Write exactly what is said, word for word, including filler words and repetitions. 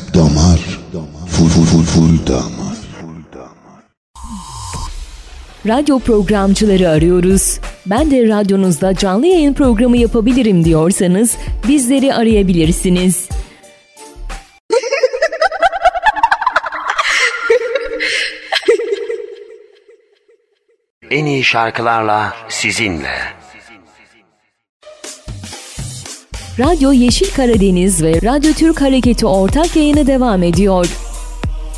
Damar. Full full full full damar. Radyo programcıları arıyoruz. Ben de radyonuzda canlı yayın programı yapabilirim diyorsanız bizleri arayabilirsiniz. En iyi şarkılarla sizinle. Radyo Yeşil Karadeniz ve Radyo Türk Hareketi ortak yayını devam ediyor.